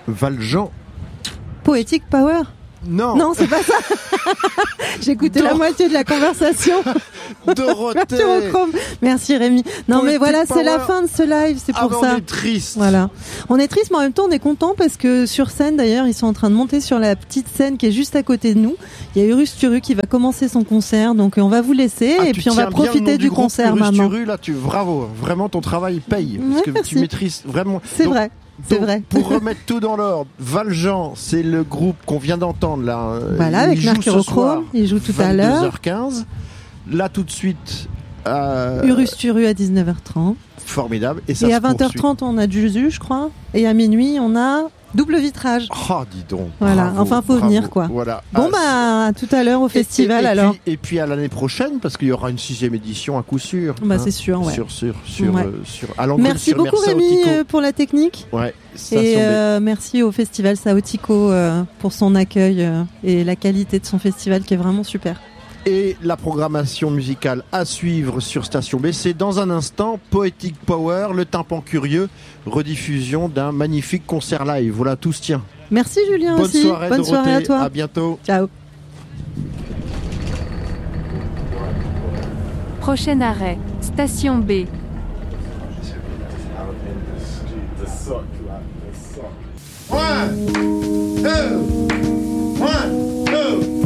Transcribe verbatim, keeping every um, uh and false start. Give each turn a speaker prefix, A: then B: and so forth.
A: Valjean.
B: Poetic Power.
A: Non.
B: Non, c'est pas ça. J'écoutais
A: Dor-
B: la moitié de la conversation.
A: Dorothée.
B: Mercurochrome. Merci Rémi. Non mais
A: Poetic
B: voilà, c'est la
A: Power.
B: fin de ce live, c'est
A: Ah
B: pour
A: ben,
B: ça.
A: on est triste.
B: Voilà. On est triste, mais en même temps, on est content parce que sur scène, d'ailleurs, ils sont en train de monter sur la petite scène qui est juste à côté de nous. Il y a Urus Turu qui va commencer son concert, donc on va vous laisser
A: Ah,
B: et
A: tu
B: puis on va
A: tiens bien le nom
B: profiter du
A: groupe
B: concert
A: Urus
B: maintenant.
A: Turu, là, tu bravo, vraiment ton travail paye parce
B: Ouais,
A: que
B: merci.
A: tu maîtrises vraiment.
B: C'est
A: Donc,
B: vrai. C'est
A: donc,
B: vrai.
A: Pour remettre tout dans l'ordre, Valjean, c'est le groupe qu'on vient d'entendre là.
B: Voilà,
A: Il
B: avec
A: joue ce soir,
B: Mercurochrome, il joue tout à l'heure.
A: vingt-deux heures quinze. Là tout de suite. Euh,
B: Urus Turu à dix-neuf heures trente.
A: Formidable. Et, ça
B: Et
A: se
B: à vingt heures
A: poursuit.
B: trente, on a Juju, je crois. Et à minuit, on a double vitrage.
A: Oh, dis donc.
B: Voilà,
A: bravo,
B: enfin, faut
A: bravo.
B: venir, quoi.
A: Voilà.
B: Bon,
A: Ah,
B: bah, à tout à l'heure au
A: et- et-
B: festival,
A: et,
B: alors.
A: Puis, et puis à l'année prochaine, parce qu'il y aura une sixième édition à coup sûr.
B: Bah,
A: hein,
B: c'est sûr, ouais.
A: Sur, sur, sur,
B: Ouais.
A: euh, sur, à l'Angleterre,
B: Merci
A: sur
B: beaucoup,
A: Mersa
B: Rémi,
A: Otico.
B: euh, pour la technique.
A: Ouais, station
B: Et
A: B.
B: euh, merci au festival Saotico euh, pour son accueil euh, et la qualité de son festival qui est vraiment super.
A: Et la programmation musicale à suivre sur Station B, c'est dans un instant Poetic Power, le tympan curieux, rediffusion d'un magnifique concert live. Voilà, tout se tient.
B: Merci Julien
A: Bonne
B: aussi.
A: soirée,
B: Bonne
A: Dorothée.
B: soirée à toi.
A: À bientôt.
B: Ciao.
C: Prochain arrêt, station B.
A: One, two, one, two.